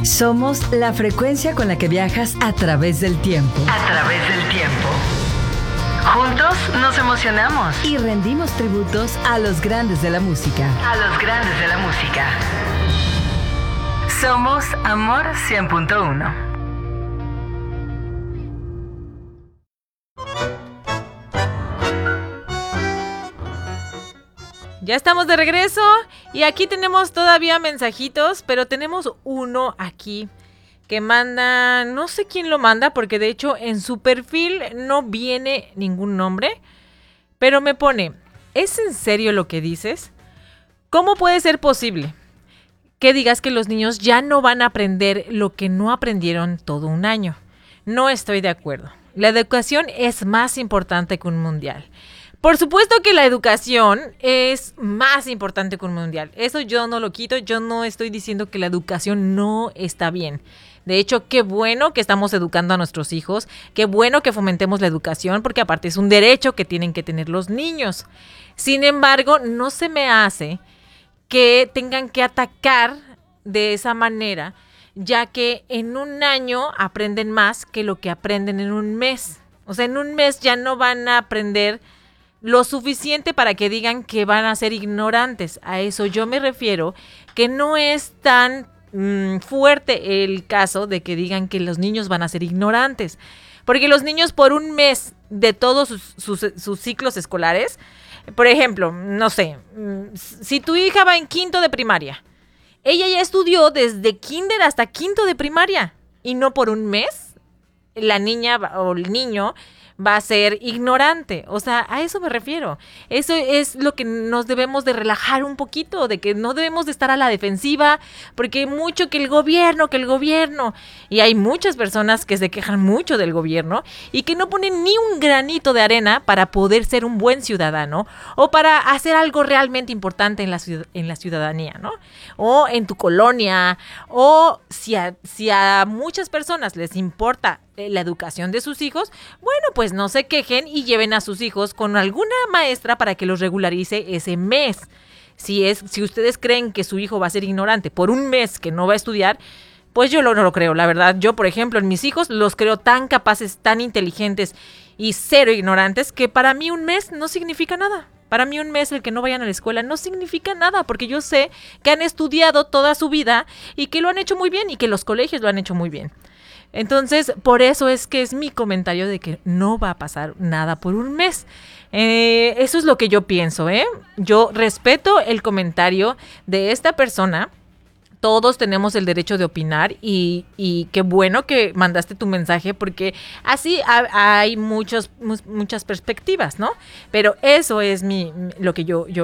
Somos la frecuencia con la que viajas a través del tiempo. A través del tiempo. Juntos nos emocionamos. Y rendimos tributos a los grandes de la música. A los grandes de la música. Somos Amor 100.1. Ya estamos de regreso y aquí tenemos todavía mensajitos, pero tenemos uno aquí que manda, no sé quién lo manda porque de hecho en su perfil no viene ningún nombre, pero me pone, ¿es en serio lo que dices? ¿Cómo puede ser posible que digas que los niños ya no van a aprender lo que no aprendieron todo un año? No estoy de acuerdo. La educación es más importante que un mundial. Por supuesto que la educación es más importante que un mundial. Eso yo no lo quito. Yo no estoy diciendo que la educación no está bien. De hecho, qué bueno que estamos educando a nuestros hijos. Qué bueno que fomentemos la educación, porque aparte es un derecho que tienen que tener los niños. Sin embargo, no se me hace que tengan que atacar de esa manera, ya que en un año aprenden más que lo que aprenden en un mes. O sea, en un mes ya no van a aprender lo suficiente para que digan que van a ser ignorantes. A eso yo me refiero, que no es tan fuerte el caso de que digan que los niños van a ser ignorantes. Porque los niños por un mes de todos sus ciclos escolares, por ejemplo, no sé, si tu hija va en quinto de primaria, ella ya estudió desde kinder hasta quinto de primaria y no por un mes la niña o el niño va a ser ignorante. O sea, a eso me refiero. Eso es lo que nos debemos de relajar un poquito, de que no debemos de estar a la defensiva, porque hay mucho que el gobierno, y hay muchas personas que se quejan mucho del gobierno y que no ponen ni un granito de arena para poder ser un buen ciudadano o para hacer algo realmente importante en la ciudadanía, ¿no? O en tu colonia, o si a muchas personas les importa la educación de sus hijos, bueno, pues no se quejen y lleven a sus hijos con alguna maestra para que los regularice ese mes. Si ustedes creen que su hijo va a ser ignorante por un mes que no va a estudiar, pues yo no lo creo, la verdad. Yo, por ejemplo, en mis hijos los creo tan capaces, tan inteligentes y cero ignorantes, que para mí un mes no significa nada. Para mí un mes el que no vayan a la escuela no significa nada, porque yo sé que han estudiado toda su vida y que lo han hecho muy bien y que los colegios lo han hecho muy bien. Entonces, por eso es que es mi comentario de que no va a pasar nada por un mes. Eso es lo que yo pienso, ¿eh? Yo respeto el comentario de esta persona. Todos tenemos el derecho de opinar y qué bueno que mandaste tu mensaje, porque así hay muchas perspectivas, ¿no? Pero eso es lo que yo